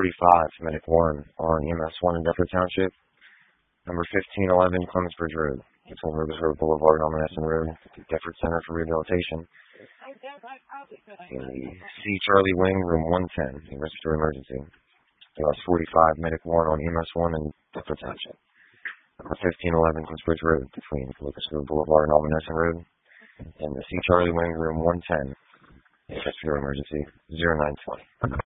45, Medic 1 on EMS 1 in Deptford Township. Number 1511, Clemensbridge Road, between Lucas Road Boulevard and Almanesson Road, Deptford Center for Rehabilitation. In the C. Charlie Wing, room 110, in respiratory emergency. Loss 45, Medic 1 on EMS 1 in Deptford Township. Number 1511, Clemensbridge Road, between Lucas Road Boulevard and Almanesson Road. In the C. Charlie Wing, room 110, in respiratory emergency, 0920.